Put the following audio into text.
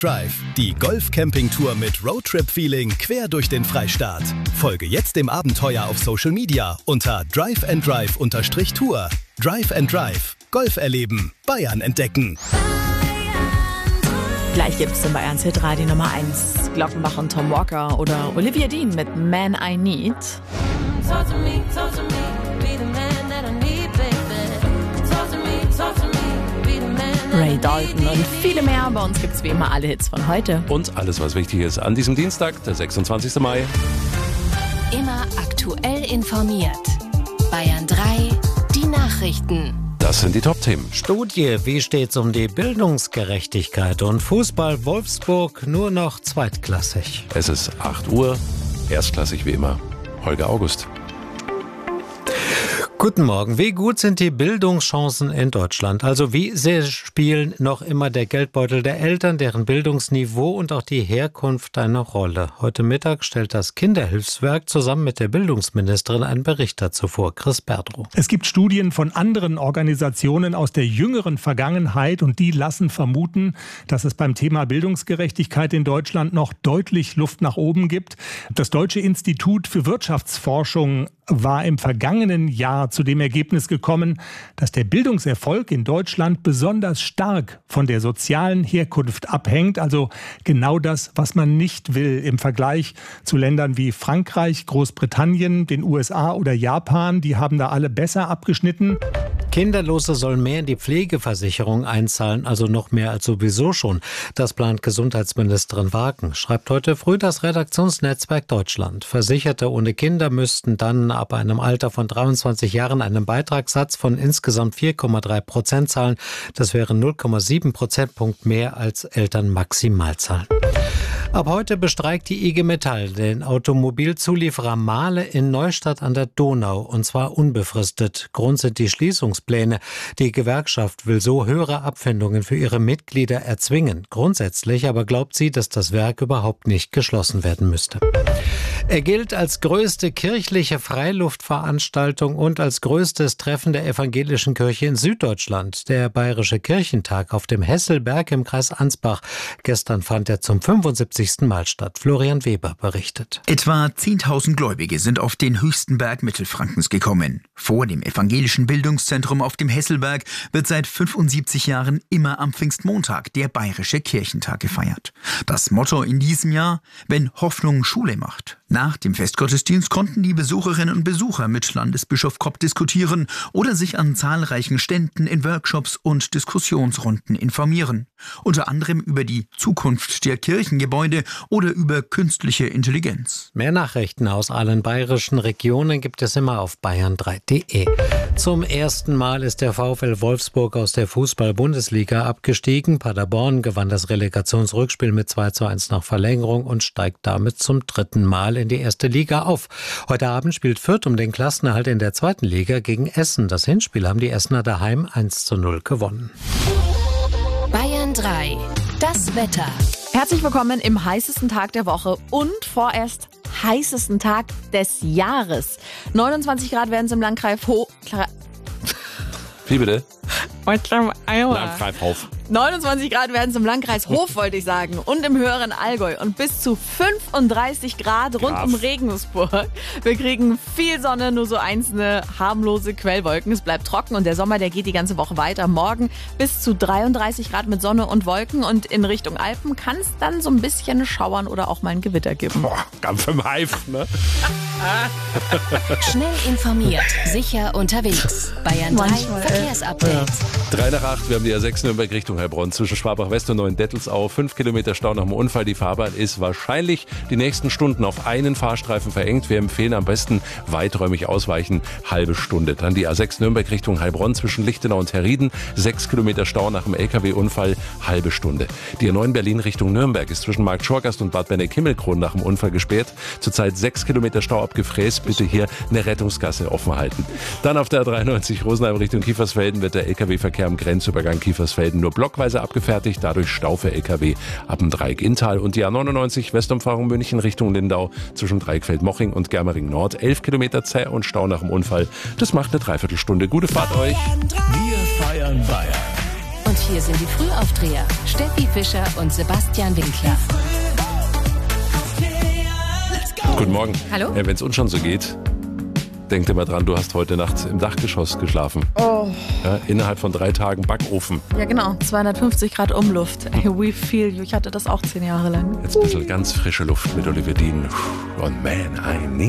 Drive, die Golf-Camping-Tour mit Roadtrip-Feeling quer durch den Freistaat. Folge jetzt dem Abenteuer auf Social Media unter driveanddrive_Tour. Drive and Drive. Golf erleben. Bayern entdecken. Gleich gibt's in Bayerns Hitradio Nummer 1 Glockenbach und Tom Walker oder Olivia Dean mit Man I Need. Ray Dalton und viele mehr. Bei uns gibt's wie immer alle Hits von heute. Und alles, was wichtig ist an diesem Dienstag, der 26. Mai. Immer aktuell informiert. Bayern 3, die Nachrichten. Das sind die Top-Themen. Studie, wie steht's um die Bildungsgerechtigkeit? Und Fußball Wolfsburg nur noch zweitklassig. Es ist 8 Uhr, erstklassig wie immer. Holger August. Guten Morgen. Wie gut sind die Bildungschancen in Deutschland? Also wie sehr spielen noch immer der Geldbeutel der Eltern, deren Bildungsniveau und auch die Herkunft eine Rolle? Heute Mittag stellt das Kinderhilfswerk zusammen mit der Bildungsministerin einen Bericht dazu vor. Chris Berdrow. Es gibt Studien von anderen Organisationen aus der jüngeren Vergangenheit und die lassen vermuten, dass es beim Thema Bildungsgerechtigkeit in Deutschland noch deutlich Luft nach oben gibt. Das Deutsche Institut für Wirtschaftsforschung war im vergangenen Jahr zu dem Ergebnis gekommen, dass der Bildungserfolg in Deutschland besonders stark von der sozialen Herkunft abhängt. Also genau das, was man nicht will im Vergleich zu Ländern wie Frankreich, Großbritannien, den USA oder Japan. Die haben da alle besser abgeschnitten. Kinderlose sollen mehr in die Pflegeversicherung einzahlen, also noch mehr als sowieso schon. Das plant Gesundheitsministerin Wagen, schreibt heute früh das Redaktionsnetzwerk Deutschland. Versicherte ohne Kinder müssten dann ab einem Alter von 23 Jahren einen Beitragssatz von insgesamt 4,3% zahlen. Das wären 0,7 Prozentpunkt mehr als Eltern maximal zahlen. Ab heute bestreikt die IG Metall den Automobilzulieferer Mahle in Neustadt an der Donau, und zwar unbefristet. Grund sind die Schließungspläne. Die Gewerkschaft will so höhere Abfindungen für ihre Mitglieder erzwingen. Grundsätzlich aber glaubt sie, dass das Werk überhaupt nicht geschlossen werden müsste. Er gilt als größte kirchliche Freiluftveranstaltung und als größtes Treffen der evangelischen Kirche in Süddeutschland. Der Bayerische Kirchentag auf dem Hesselberg im Kreis Ansbach. Gestern fand er zum 75. Mal statt. Florian Weber berichtet. Etwa 10.000 Gläubige sind auf den höchsten Berg Mittelfrankens gekommen. Vor dem evangelischen Bildungszentrum auf dem Hesselberg wird seit 75 Jahren immer am Pfingstmontag der Bayerische Kirchentag gefeiert. Das Motto in diesem Jahr: wenn Hoffnung Schule macht. Nach dem Festgottesdienst konnten die Besucherinnen und Besucher mit Landesbischof Kopp diskutieren oder sich an zahlreichen Ständen in Workshops und Diskussionsrunden informieren. Unter anderem über die Zukunft der Kirchengebäude oder über künstliche Intelligenz. Mehr Nachrichten aus allen bayerischen Regionen gibt es immer auf bayern3.de. Zum ersten Mal ist der VfL Wolfsburg aus der Fußball-Bundesliga abgestiegen. Paderborn gewann das Relegationsrückspiel mit 2:1 nach Verlängerung und steigt damit zum dritten Mal in die erste Liga auf. Heute Abend spielt Fürth um den Klassenerhalt in der zweiten Liga gegen Essen. Das Hinspiel haben die Essener daheim 1:0 gewonnen. Bayern 3, das Wetter. Herzlich willkommen im heißesten Tag der Woche und vorerst heißesten Tag des Jahres. 29 Grad werden es im Landkreis Wie bitte? Landkreis Hof. 29 Grad werden es im Landkreis Hof, wollte ich sagen, und im höheren Allgäu. Und bis zu 35 Grad rund um Regensburg. Wir kriegen viel Sonne, nur so einzelne harmlose Quellwolken. Es bleibt trocken und der Sommer, der geht die ganze Woche weiter. Morgen bis zu 33 Grad mit Sonne und Wolken. Und in Richtung Alpen kann es dann so ein bisschen schauern oder auch mal ein Gewitter geben. Boah, ganz im Hive, ne? Schnell informiert, sicher unterwegs. Bayern 3 Verkehrsupdate. 7:03, wir haben die A6 Nürnberg Richtung Heilbronn zwischen Schwabach-West und Neuendettelsau. 5 Kilometer Stau nach dem Unfall. Die Fahrbahn ist wahrscheinlich die nächsten Stunden auf einen Fahrstreifen verengt. Wir empfehlen am besten weiträumig ausweichen, halbe Stunde. Dann die A6 Nürnberg Richtung Heilbronn zwischen Lichtenau und Herrieden. 6 Kilometer Stau nach dem LKW-Unfall, halbe Stunde. Die A9 Berlin Richtung Nürnberg ist zwischen Markt Schorgast und Bad Benneck-Himmelkron nach dem Unfall gesperrt. Zurzeit 6 Kilometer Stau ab Gefräß. Bitte hier eine Rettungsgasse offen halten. Dann auf der A93 Rosenheim Richtung Kiefersfelden wird der LKW-Verkehr am Grenzübergang Kiefersfelden nur blockweise abgefertigt. Dadurch Stau für LKW ab dem Dreieck Inntal. Und die A99 Westumfahrung München Richtung Lindau zwischen Dreieckfeld-Moching und Germering Nord. 11 Kilometer zäh und Stau nach dem Unfall. Das macht eine Dreiviertelstunde. Gute Fahrt euch. Wir feiern Bayern. Und hier sind die Frühaufdreher, Steffi Fischer und Sebastian Winkler. Guten Morgen. Hallo. Wenn es uns schon so geht, denk dir mal dran, du hast heute Nacht im Dachgeschoss geschlafen. Oh. Ja, innerhalb von 3 Tagen Backofen. Ja genau, 250 Grad Umluft. We feel you. Ich hatte das auch 10 Jahre lang. Jetzt ein bisschen ganz frische Luft mit Olivia Dean. Und Man, I Need